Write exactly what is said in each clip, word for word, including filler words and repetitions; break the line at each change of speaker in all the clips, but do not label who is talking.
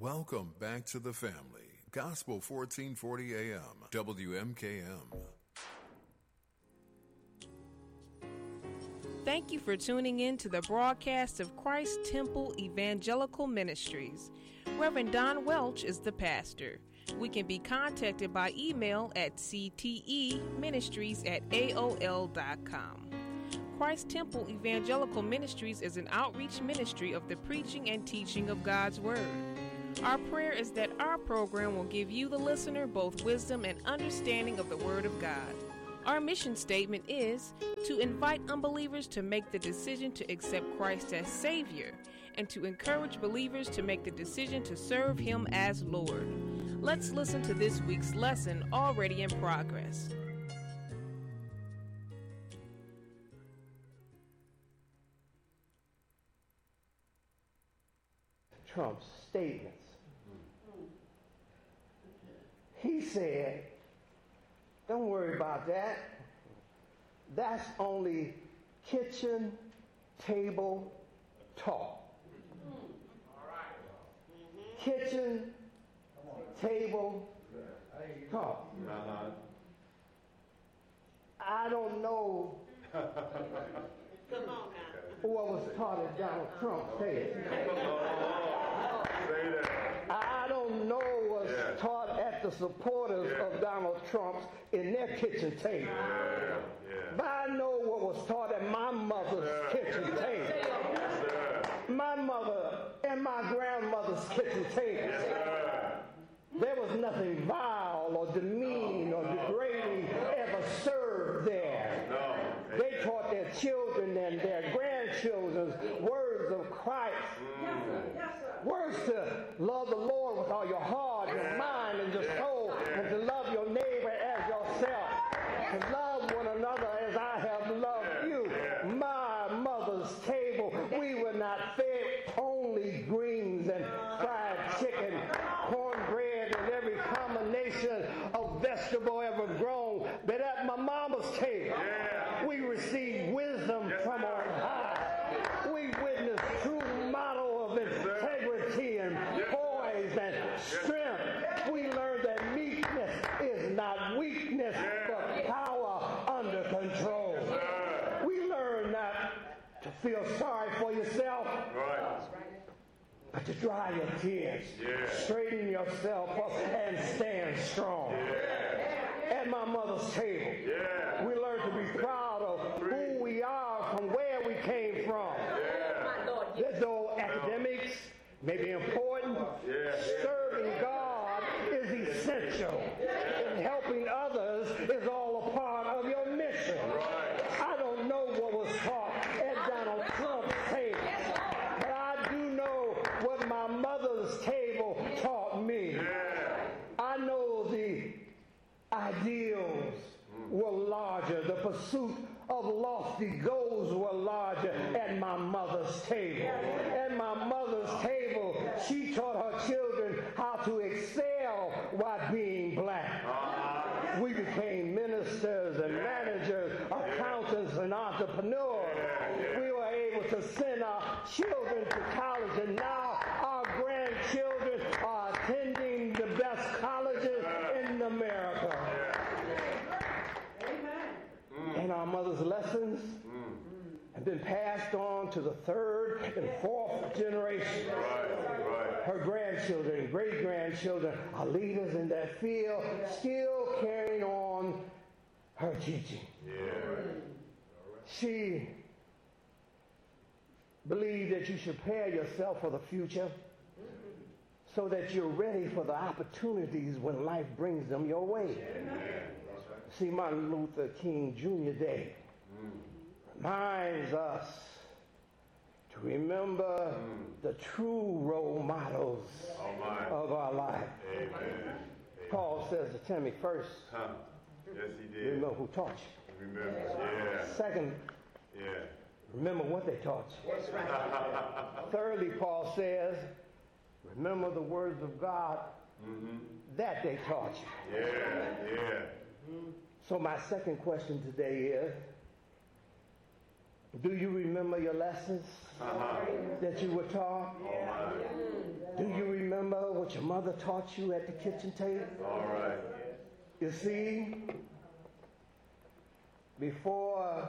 Welcome back to the family. Gospel fourteen forty A M, W M K M.
Thank you for tuning in to the broadcast of Christ Temple Evangelical Ministries. Reverend Don Welch is the pastor. We can be contacted by email at c t e ministries at a o l dot com. Christ Temple Evangelical Ministries is an outreach ministry of the preaching and teaching of God's Word. Our prayer is that our program will give you, the listener, both wisdom and understanding of the Word of God. Our mission statement is to invite unbelievers to make the decision to accept Christ as Savior and to encourage believers to make the decision to serve Him as Lord. Let's listen to this week's lesson already in progress.
Trump's statements. He said, don't worry about that. That's only kitchen table talk. Kitchen table talk. I don't know
Come on now.
what was taught at Donald Trump's table.
Say that.
I don't know what's
Yeah.
taught at the supporters
Yeah.
of Donald Trump's in their kitchen table.
Yeah, yeah.
But I know what was taught at my mother's
Yeah.
kitchen table.
Yes, sir.
My mother and my grandmother's kitchen table.
Yes, sir.
There was nothing vile or demean or degrading ever served there.
No.
They taught their children and their grandchildren words of Christ. Words to love the Lord with all your heart, your mind, and your soul, and to love your neighbor as yourself. To love one another as I have loved you. My mother's table, we were not fed only greens and fried chicken, cornbread, and every combination of vegetable ever grown. But at my mama's table, we received wisdom from on high. We witnessed true model of integrity and poise and strength. We learned that meekness is not weakness, but power under control. We learned not to feel sorry for yourself,
Right.
but to dry your tears,
Yeah.
straighten yourself up, and stand strong. At my mother's table,
Yeah.
we learned to be proud of who we are from where we came from. That though academics may be important,
Yeah.
serving God is essential. And helping others is all a part of your mission. I don't know what was taught at Donald Trump's table, but I do know what my mother's table taught me. I know the ideals were larger. The pursuit of lofty goals were larger at my mother's table. At my mother's table, she taught her children how to excel while being black. We became ministers and managers, accountants and entrepreneurs. We were able to send our children to college, and now our grandchildren are attending the best colleges in America. And our mother's lessons have been passed on to the third and fourth generation.
Right, right.
Her grandchildren and great-grandchildren are leaders in their field, still carrying on her teaching.
Yeah.
She believed that you should prepare yourself for the future so that you're ready for the opportunities when life brings them your way. See, Martin Luther King Junior Day reminds us to remember the true role models of our life.
Amen.
Paul says to Timothy, first,
Huh. Yes, he did.
remember who taught you.
Remember. Yeah.
Second,
Yeah.
remember what they taught you. Thirdly, Paul says, remember the words of God that they taught you.
Yeah. Yeah.
So my second question today is, do you remember your lessons
Uh-huh.
that you were taught? Do you remember what your mother taught you at the kitchen table?
All right.
You see, before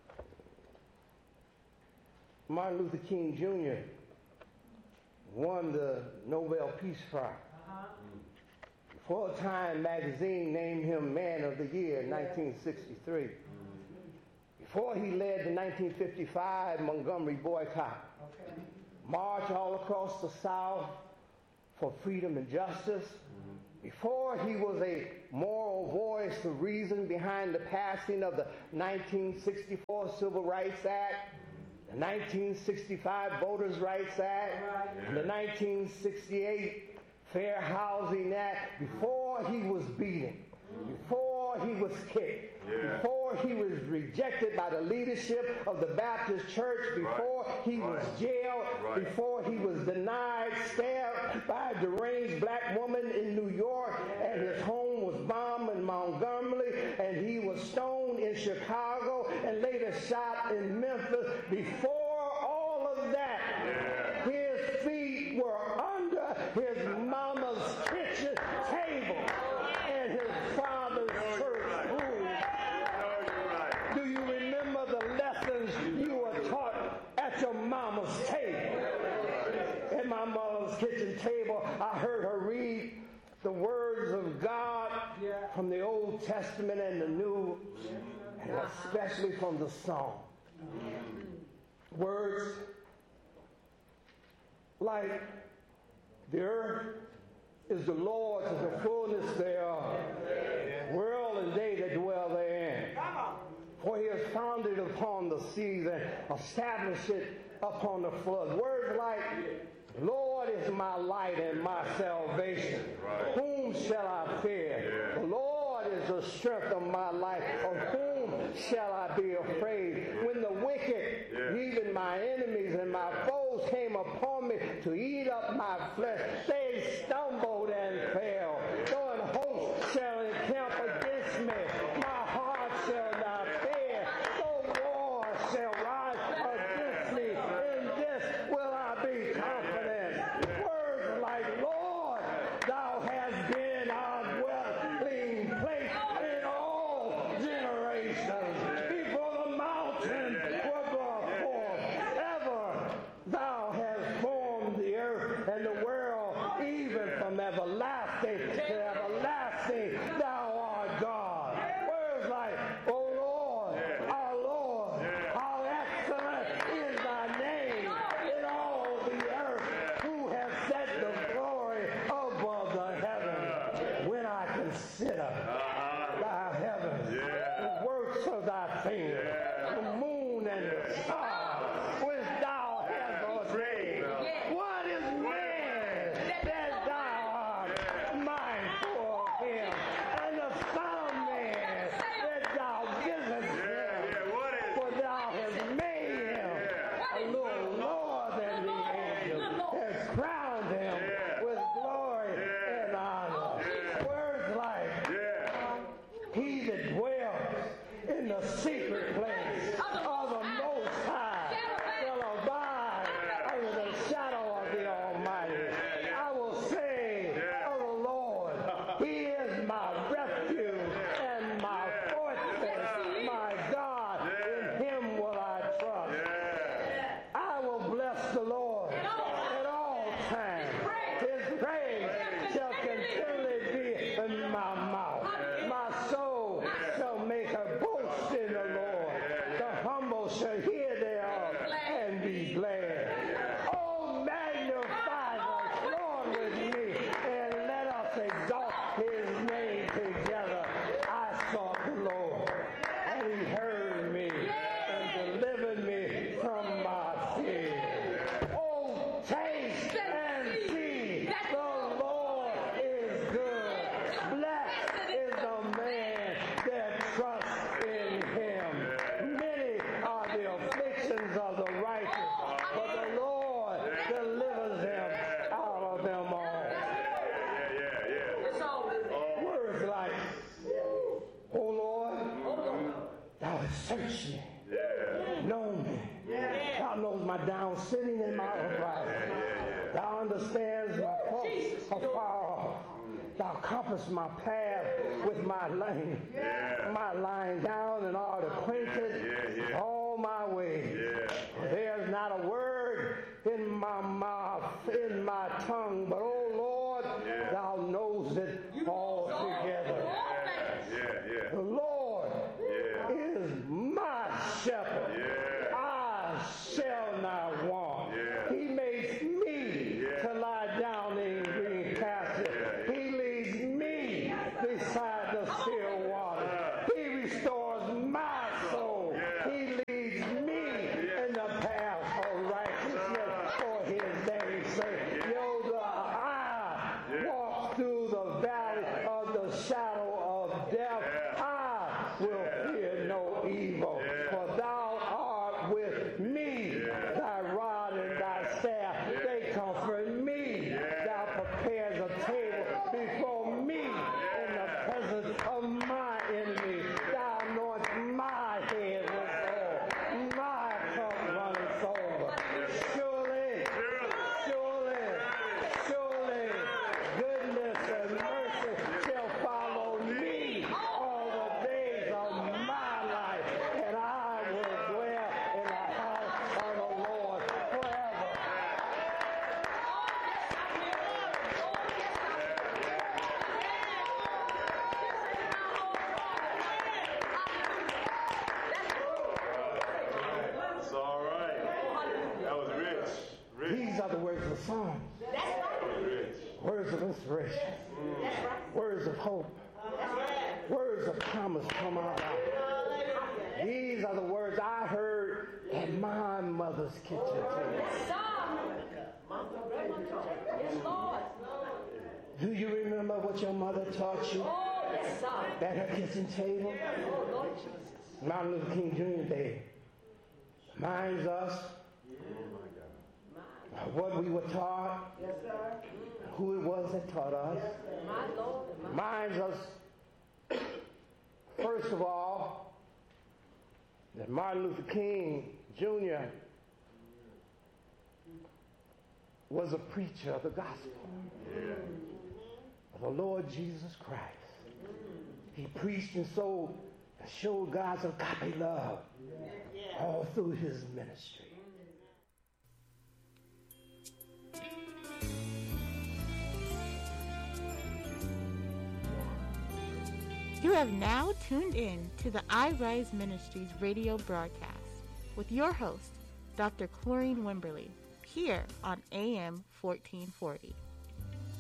Martin Luther King Junior won the Nobel Peace Prize, uh-huh. before Time magazine named him Man of the Year in nineteen sixty-three, mm-hmm. before he led the nineteen fifty-five Montgomery boycott, okay. march all across the South for freedom and justice, mm-hmm. before he was a moral voice, the reason behind the passing of the nineteen sixty-four Civil Rights Act, the nineteen sixty-five Voters' Rights Act, yeah. and the nineteen sixty-eight Fair Housing Act, before he was beaten, before he was kicked, yeah. before he was rejected by the leadership of the Baptist Church, before right. he right. was jailed, right. before he was denied, stabbed by a deranged black woman in New York, and his home was bombed in Montgomery, and he was stoned in Chicago and later shot in Memphis. Before all of that, yeah. his feet were under his mama's kitchen table and his father's church room. Do you remember the lessons you were taught at your mama's table? At my mother's kitchen table, I heard her read the words of God from the Old Testament and the New, and especially from the Psalm. Words like, the earth is the Lord's and the fullness thereof, world and they that dwell therein. For he has founded upon the seas and established it upon the floods. Words like, Lord is my light and my salvation. Right. Whom shall I fear? Yeah. The Lord is the strength of my life. Of whom shall I be afraid? When the wicked, yeah. even my enemies and my foes, came upon me to eat up my flesh, they stumbled and fell. Though an host shall encamp against me, my heart shall not fear. Though war shall rise against me, in this will I be confident. Words like, Lord, thou hast been our dwelling place in all generations. Before the mountains were brought forth, ever thou hast formed the earth and the world, even from everlasting to everlasting, thou art God. Words like, O Lord, our Lord, how excellent is thy name in all the earth, who has set the glory above the heavens. When I consider thy heavens, the works of thy fingers, the moon and the stars, which thou hast ordained. What is man that thou art mindful of him, and the Son of Man that thou visitest him? For thou hast made him a little lower than the angels, has crowned him with glory and honor. Words like, he that dwells in the secret place of the Most High shall abide under the shadow of the Almighty. I will say of the Lord, he is my refuge and my fortress, my God, in him will I trust. I will bless the Lord at all times. His praise shall continually be in my mouth. My soul shall make a boast in the Lord. The humble shall hear thereof and be glad. Oh, magnify the Lord with me, and let us exalt his name together. I sought the Lord, and he heard me and delivered me from my fears. Oh, taste and see the Lord is good. Blessed is the man that trusts in him. Many are the afflictions of the righteous, but the Lord delivers him out of them all. Words like, O Lord, thou hast searched me, known me. Thou knows my down sitting and my uprising. Thou understands my faults afar off. Thou compass my path with my lane.
Yeah.
My lying down and art acquainted
Yeah, yeah, yeah.
all my ways.
Yeah.
There's not a word in my mouth, in my tongue, but oh Lord,
Yeah.
thou knows it all together.
Yeah, yeah,
The Lord
yeah.
is my shepherd.
Yeah.
I shall not want.
Yeah.
He makes me
Yeah.
to lie down in green pastures.
Yeah.
He leads me beside the still waters.
Uh.
He restores my soul.
Yeah.
He leads me in the path of righteousness for his name's sake. Yo, the I
Yeah.
walk through the valley of the shadow of death.
Yeah.
I will fear no evil,
Yeah.
for thou art with me.
Yeah.
Thy rod and thy staff,
Yeah.
they comfort me.
Yeah.
Thou prepares a table before me in the presence of my enemies. Thou anoints my head with oil. My cup runneth over. Surely, surely, surely, goodness and mercy shall follow me all the days of my life, and I will dwell in the house of the Lord forever.
It's all right. That was rich. Rich.
These are the words of the song,
That was rich.
words of inspiration, words of hope, words of promise come out loud. These are the words I heard at my mother's kitchen table. Do you remember what your mother taught you at her kitchen table? Martin Luther King Junior Day reminds us of what we were taught, who it was that taught us. Reminds us, first of all, that Martin Luther King Junior was a preacher of the gospel of the Lord Jesus Christ. He preached and so showed God's agape love all through his ministry.
You have now tuned in to the I Rise Ministries radio broadcast with your host, Doctor Chlorine Wimberly, here on A M fourteen forty.